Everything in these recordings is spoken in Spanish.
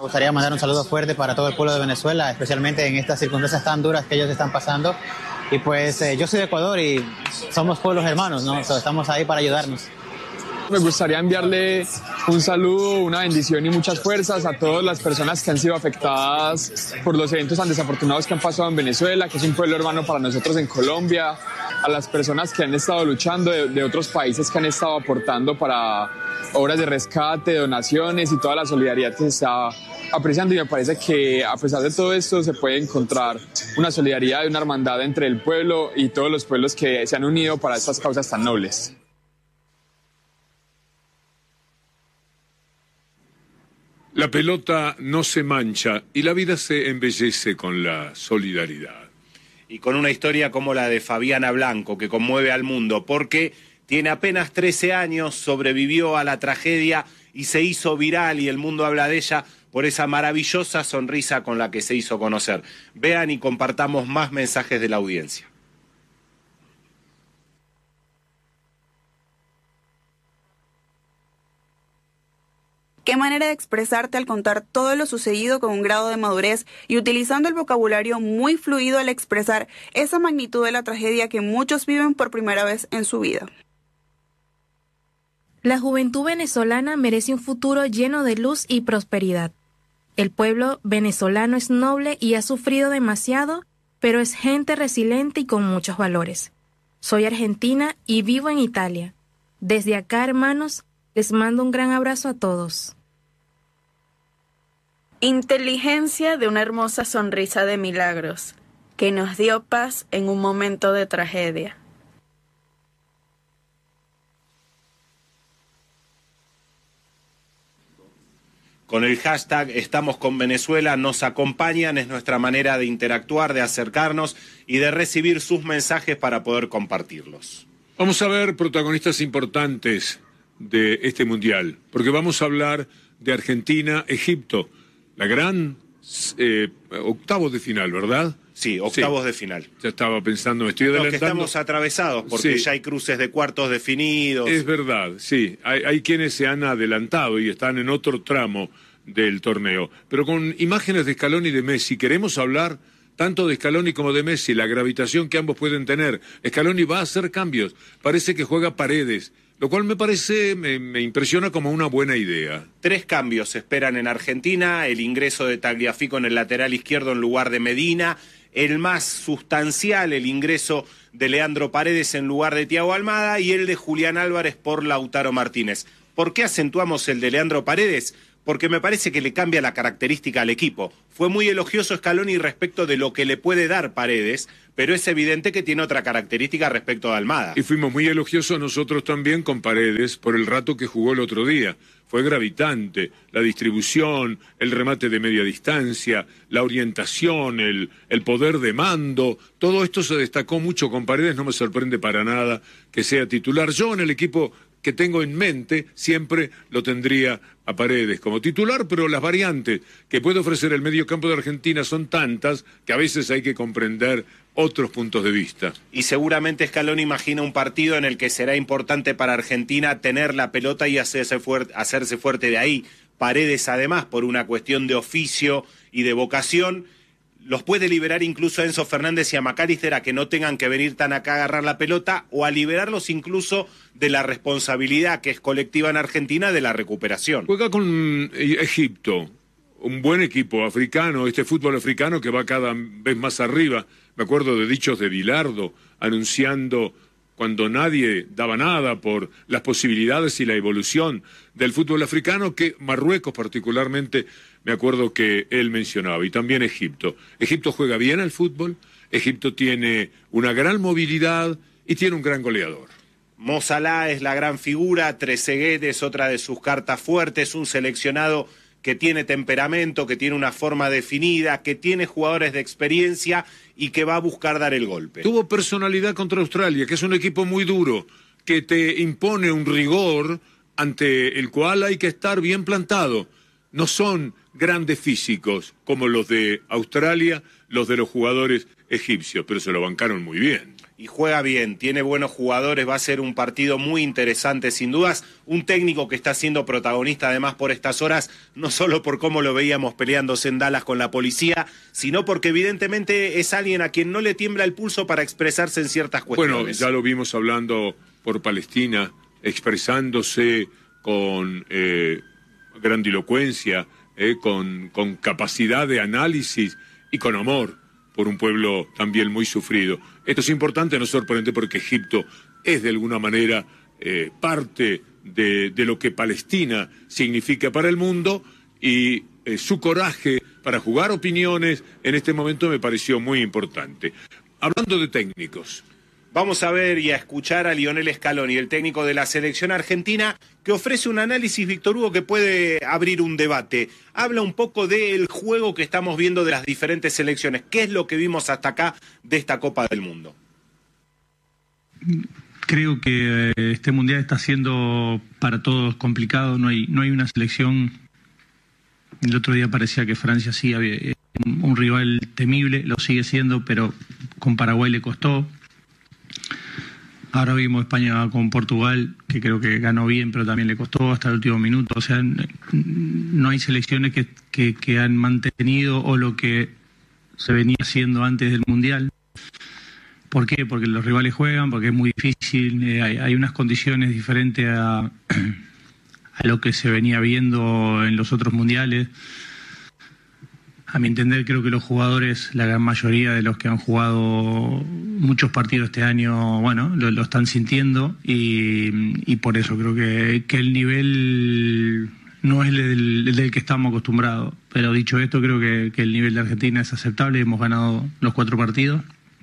Me gustaría mandar un saludo fuerte para todo el pueblo de Venezuela, especialmente en estas circunstancias tan duras que ellos están pasando. Y pues yo soy de Ecuador y somos pueblos hermanos, ¿no? Estamos ahí para ayudarnos. Me gustaría enviarle un saludo, una bendición y muchas fuerzas a todas las personas que han sido afectadas por los eventos tan desafortunados que han pasado en Venezuela, que es un pueblo hermano para nosotros en Colombia, a las personas que han estado luchando de otros países que han estado aportando para obras de rescate, donaciones y toda la solidaridad que se está apreciando. Y me parece que a pesar de todo esto se puede encontrar una solidaridad y una hermandad entre el pueblo y todos los pueblos que se han unido para estas causas tan nobles. La pelota no se mancha y la vida se embellece con la solidaridad. Y con una historia como la de Fabiana Blanco, que conmueve al mundo, porque tiene apenas 13 años, sobrevivió a la tragedia y se hizo viral, y el mundo habla de ella por esa maravillosa sonrisa con la que se hizo conocer. Vean y compartamos más mensajes de la audiencia. Qué manera de expresarte al contar todo lo sucedido con un grado de madurez y utilizando el vocabulario muy fluido al expresar esa magnitud de la tragedia que muchos viven por primera vez en su vida. La juventud venezolana merece un futuro lleno de luz y prosperidad. El pueblo venezolano es noble y ha sufrido demasiado, pero es gente resiliente y con muchos valores. Soy argentina y vivo en Italia. Desde acá, hermanos, les mando un gran abrazo a todos. Inteligencia de una hermosa sonrisa de milagros, que nos dio paz en un momento de tragedia. Con el hashtag Estamos con Venezuela nos acompañan, es nuestra manera de interactuar, de acercarnos y de recibir sus mensajes para poder compartirlos. Vamos a ver protagonistas importantes de este mundial, porque vamos a hablar de Argentina-Egipto, la gran octavos de final, ¿verdad? Sí, octavos de final. Ya estaba pensando, me estoy adelantando. Que estamos atravesados, porque ya hay cruces de cuartos definidos. Es verdad, sí. Hay quienes se han adelantado y están en otro tramo del torneo. Pero con imágenes de Scaloni y de Messi, queremos hablar tanto de Scaloni como de Messi, la gravitación que ambos pueden tener. Scaloni va a hacer cambios. Parece que juega Paredes, lo cual me impresiona como una buena idea. 3 cambios se esperan en Argentina: el ingreso de Tagliafico en el lateral izquierdo en lugar de Medina, el más sustancial, el ingreso de Leandro Paredes en lugar de Thiago Almada, y el de Julián Álvarez por Lautaro Martínez. ¿Por qué acentuamos el de Leandro Paredes? Porque me parece que le cambia la característica al equipo. Fue muy elogioso Scaloni respecto de lo que le puede dar Paredes, pero es evidente que tiene otra característica respecto de Almada. Y fuimos muy elogiosos nosotros también con Paredes por el rato que jugó el otro día. Fue gravitante, la distribución, el remate de media distancia, la orientación, el poder de mando, todo esto se destacó mucho con Paredes. No me sorprende para nada que sea titular. Yo en el equipo que tengo en mente siempre lo tendría a Paredes como titular, pero las variantes que puede ofrecer el mediocampo de Argentina son tantas que a veces hay que comprender otros puntos de vista. Y seguramente Scaloni imagina un partido en el que será importante para Argentina tener la pelota y hacerse fuerte de ahí. Paredes, además, por una cuestión de oficio y de vocación, los puede liberar incluso a Enzo Fernández y a McAllister a que no tengan que venir tan acá a agarrar la pelota, o a liberarlos incluso de la responsabilidad que es colectiva en Argentina de la recuperación. Juega con Egipto, un buen equipo africano, este fútbol africano que va cada vez más arriba. Me acuerdo de dichos de Bilardo anunciando cuando nadie daba nada por las posibilidades y la evolución del fútbol africano, que Marruecos particularmente, me acuerdo que él mencionaba, y también Egipto. Egipto juega bien al fútbol, Egipto tiene una gran movilidad y tiene un gran goleador. Mo Salah es la gran figura, Trezeguet es otra de sus cartas fuertes, un seleccionado que tiene temperamento, que tiene una forma definida, que tiene jugadores de experiencia y que va a buscar dar el golpe. Tuvo personalidad contra Australia, que es un equipo muy duro, que te impone un rigor ante el cual hay que estar bien plantado. No son grandes físicos como los de Australia, los de los jugadores egipcios, pero se lo bancaron muy bien. y juega bien, tiene buenos jugadores, va a ser un partido muy interesante sin dudas, un técnico que está siendo protagonista además por estas horas, no solo por cómo lo veíamos peleándose en Dallas con la policía, sino porque evidentemente es alguien a quien no le tiembla el pulso para expresarse en ciertas cuestiones. Bueno, ya lo vimos hablando por Palestina, expresándose con grandilocuencia, con capacidad de análisis y con amor por un pueblo también muy sufrido. Esto es importante, no es sorprendente, porque Egipto es de alguna manera parte de lo que Palestina significa para el mundo, y su coraje para jugar opiniones en este momento me pareció muy importante. Hablando de técnicos, vamos a ver y a escuchar a Lionel Scaloni, el técnico de la selección argentina, que ofrece un análisis, Víctor Hugo, que puede abrir un debate. Habla un poco del juego que estamos viendo de las diferentes selecciones. ¿Qué es lo que vimos hasta acá de esta Copa del Mundo? Creo que este Mundial está siendo para todos complicado. No hay una selección. El otro día parecía que Francia sí había un rival temible, lo sigue siendo, pero con Paraguay le costó. Ahora vimos España con Portugal, que creo que ganó bien, pero también le costó hasta el último minuto. O sea, no hay selecciones que han mantenido o lo que se venía haciendo antes del Mundial. ¿Por qué? Porque los rivales juegan, porque es muy difícil, hay unas condiciones diferentes a lo que se venía viendo en los otros mundiales. A mi entender, creo que los jugadores, la gran mayoría de los que han jugado muchos partidos este año, bueno, lo están sintiendo, y por eso creo que el nivel no es el del que estamos acostumbrados. Pero dicho esto, creo que el nivel de Argentina es aceptable. Hemos ganado los 4 partidos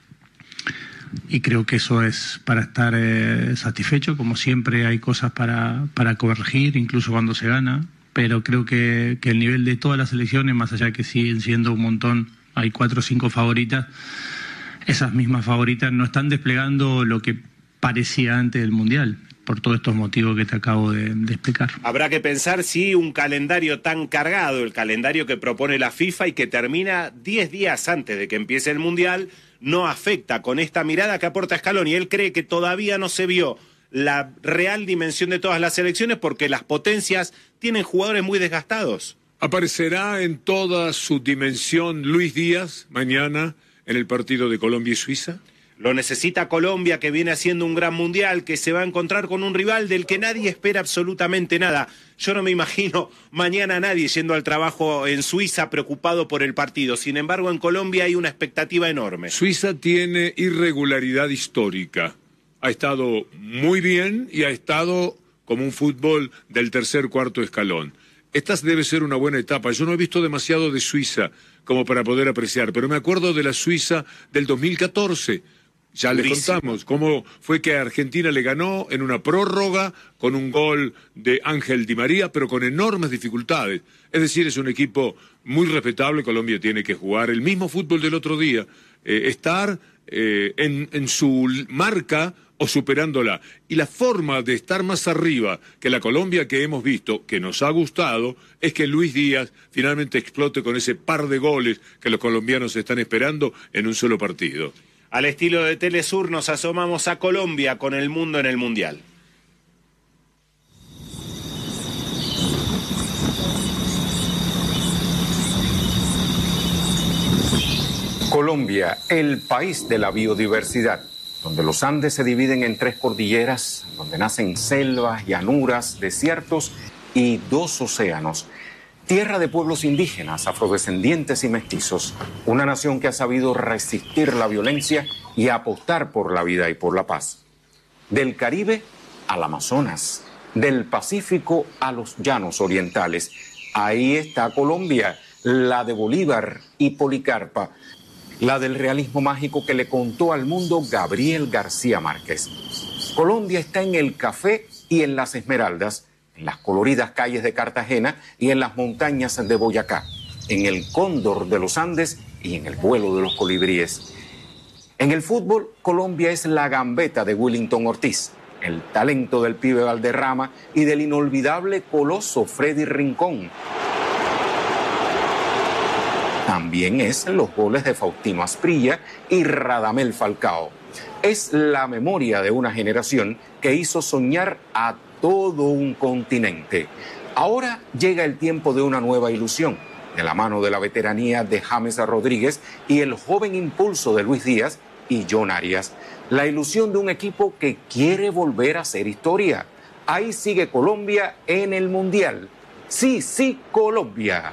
y creo que eso es para estar satisfecho. Como siempre, hay cosas para corregir, incluso cuando se gana. Pero creo que el nivel de todas las selecciones, más allá de que siguen siendo un montón, hay 4 o 5 favoritas, esas mismas favoritas no están desplegando lo que parecía antes del Mundial, por todos estos motivos que te acabo de explicar. Habrá que pensar si un calendario tan cargado, el calendario que propone la FIFA y que termina 10 días antes de que empiece el Mundial, no afecta con esta mirada que aporta Scaloni. Él cree que todavía no se vio la real dimensión de todas las selecciones porque las potencias tienen jugadores muy desgastados. ¿Aparecerá en toda su dimensión Luis Díaz mañana en el partido de Colombia y Suiza? Lo necesita Colombia, que viene haciendo un gran mundial, que se va a encontrar con un rival del que nadie espera absolutamente nada. Yo no me imagino mañana a nadie yendo al trabajo en Suiza preocupado por el partido. Sin embargo, en Colombia hay una expectativa enorme. Suiza tiene irregularidad histórica. Ha estado muy bien y ha estado como un fútbol del tercer, cuarto escalón. Esta debe ser una buena etapa. Yo no he visto demasiado de Suiza como para poder apreciar, pero me acuerdo de la Suiza del 2014. Ya les contamos cómo fue que Argentina le ganó en una prórroga con un gol de Ángel Di María, pero con enormes dificultades. Es decir, es un equipo muy respetable. Colombia tiene que jugar el mismo fútbol del otro día, estar en su marca o superándola. Y la forma de estar más arriba que la Colombia que hemos visto, que nos ha gustado, es que Luis Díaz finalmente explote con ese par de goles que los colombianos están esperando en un solo partido. Al estilo de Telesur nos asomamos a Colombia con el mundo en el Mundial. Colombia, el país de la biodiversidad, donde los Andes se dividen en 3 cordilleras, donde nacen selvas, llanuras, desiertos y 2 océanos. Tierra de pueblos indígenas, afrodescendientes y mestizos. Una nación que ha sabido resistir la violencia y apostar por la vida y por la paz. Del Caribe al Amazonas, del Pacífico a los llanos orientales. Ahí está Colombia, la de Bolívar y Policarpa. La del realismo mágico que le contó al mundo Gabriel García Márquez. Colombia está en el café y en las esmeraldas, en las coloridas calles de Cartagena y en las montañas de Boyacá, en el cóndor de los Andes y en el vuelo de los colibríes. En el fútbol, Colombia es la gambeta de Willington Ortiz, el talento del pibe Valderrama y del inolvidable coloso Freddy Rincón. También es los goles de Faustino Asprilla y Radamel Falcao. Es la memoria de una generación que hizo soñar a todo un continente. Ahora llega el tiempo de una nueva ilusión, de la mano de la veteranía de James Rodríguez y el joven impulso de Luis Díaz y John Arias. La ilusión de un equipo que quiere volver a hacer historia. Ahí sigue Colombia en el Mundial. Sí, Colombia.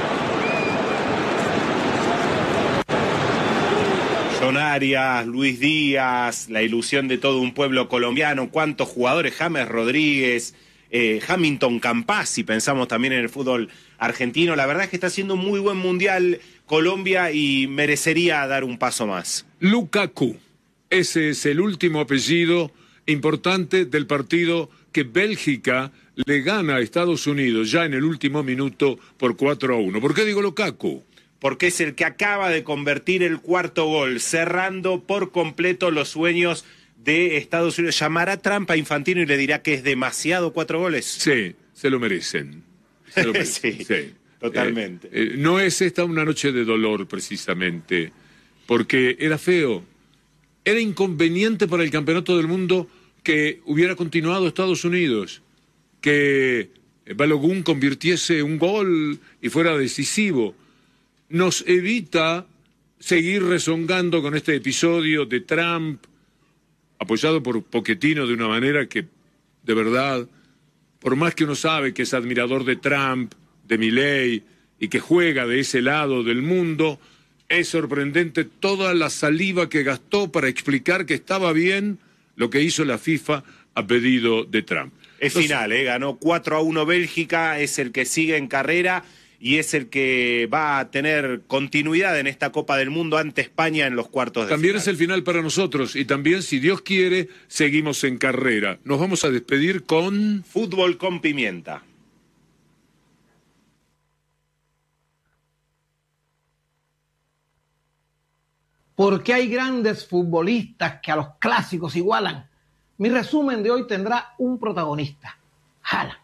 John Arias, Luis Díaz, la ilusión de todo un pueblo colombiano, cuántos jugadores, James Rodríguez, Hamilton Campas, si pensamos también en el fútbol argentino. La verdad es que está haciendo un muy buen mundial Colombia y merecería dar un paso más. Lukaku, ese es el último apellido importante del partido que Bélgica le gana a Estados Unidos ya en el último minuto por 4-1. ¿Por qué digo Lukaku? Porque es el que acaba de convertir el cuarto gol, cerrando por completo los sueños de Estados Unidos. ¿Llamará Trump a Infantino y le dirá que es demasiado 4 goles? Sí, se lo merecen. Sí, totalmente. No es esta una noche de dolor, precisamente, porque era feo. Era inconveniente para el campeonato del mundo que hubiera continuado Estados Unidos, que Balogun convirtiese un gol y fuera decisivo. Nos evita seguir rezongando con este episodio de Trump, apoyado por Pochettino de una manera que, de verdad, por más que uno sabe que es admirador de Trump, de Milei, y que juega de ese lado del mundo, es sorprendente toda la saliva que gastó para explicar que estaba bien lo que hizo la FIFA a pedido de Trump. Es final, ganó 4-1 Bélgica, es el que sigue en carrera y es el que va a tener continuidad en esta Copa del Mundo ante España en los cuartos de También final. es el final para nosotros y también, si Dios quiere, seguimos en carrera. Nos vamos a despedir con... Fútbol con pimienta. Porque hay grandes futbolistas que a los clásicos igualan. Mi resumen de hoy tendrá un protagonista, Haaland.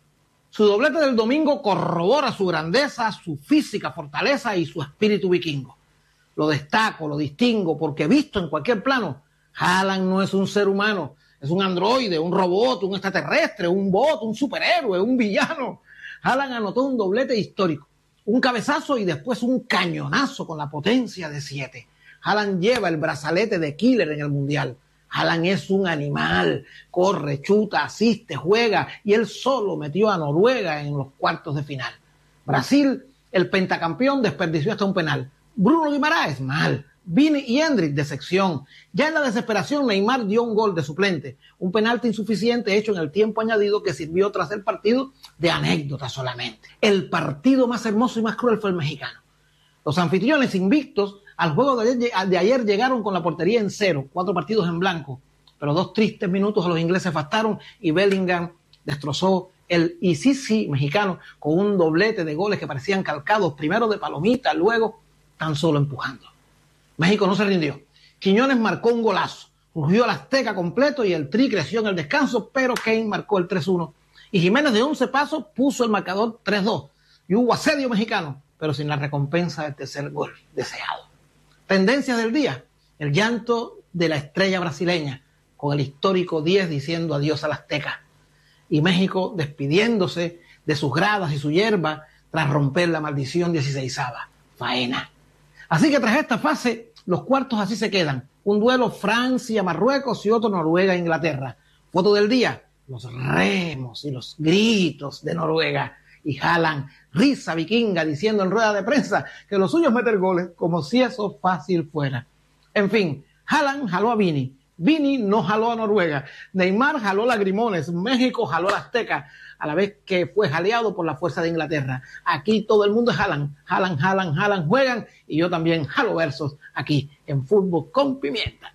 Su doblete del domingo corrobora su grandeza, su física fortaleza y su espíritu vikingo. Lo destaco, lo distingo, porque visto en cualquier plano, Haaland no es un ser humano, es un androide, un robot, un extraterrestre, un bot, un superhéroe, un villano. Haaland anotó un doblete histórico, un cabezazo y después un cañonazo con la potencia de 7. Haaland lleva el brazalete de killer en el Mundial. Haaland es un animal, corre, chuta, asiste, juega y él solo metió a Noruega en los cuartos de final. Brasil, el pentacampeón, desperdició hasta un penal. Bruno Guimaraes, mal. Vini y Endrick, de sección. Ya en la desesperación, Neymar dio un gol de suplente, un penalti insuficiente hecho en el tiempo añadido que sirvió tras el partido de anécdota solamente. El partido más hermoso y más cruel fue el mexicano. Los anfitriones invictos al juego de ayer llegaron con la portería en 0, 4 partidos en blanco, pero 2 tristes minutos a los ingleses bastaron y Bellingham destrozó el sí mexicano con un doblete de goles que parecían calcados, primero de palomita, luego tan solo empujando. México no se rindió. Quiñones marcó un golazo, rugió al Azteca completo y el Tri creció en el descanso, pero Kane marcó el 3-1 y Jiménez de 11 pasos puso el marcador 3-2 y hubo asedio mexicano, pero sin la recompensa del tercer gol deseado. Tendencias del día, el llanto de la estrella brasileña, con el histórico 10 diciendo adiós al Azteca. Y México despidiéndose de sus gradas y su hierba tras romper la maldición 16ª. Faena. Así que tras esta fase, los cuartos así se quedan. Un duelo Francia-Marruecos y otro Noruega-Inglaterra. Foto del día, los remos y los gritos de Noruega. Y Haaland, risa vikinga, diciendo en rueda de prensa que lo suyo es meter goles, como si eso fácil fuera. En fin, Haaland jaló a Vini, Vini no jaló a Noruega, Neymar jaló lagrimones, México jaló al Azteca, a la vez que fue jaleado por la fuerza de Inglaterra. Aquí todo el mundo es Haaland, Haaland, Haaland, Haaland juegan, y yo también jalo versos aquí en Fútbol con Pimienta.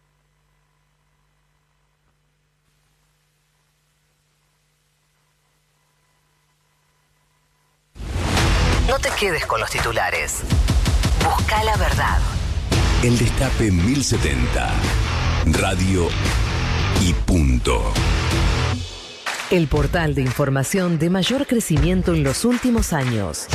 No te quedes con los titulares. Busca la verdad. El Destape 1070. Radio y punto. El portal de información de mayor crecimiento en los últimos años.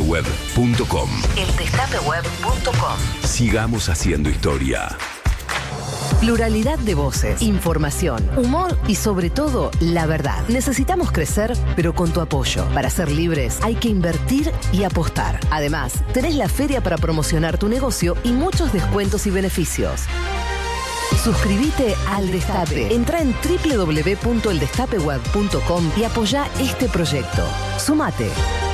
Eldestapeweb.com. Eldestapeweb.com. Sigamos haciendo historia. Pluralidad de voces, información, humor y sobre todo, la verdad. Necesitamos crecer, pero con tu apoyo. Para ser libres hay que invertir y apostar. Además, tenés la feria para promocionar tu negocio y muchos descuentos y beneficios. Suscríbete al Destape. Entra en www.eldestapeweb.com y apoya este proyecto. Sumate.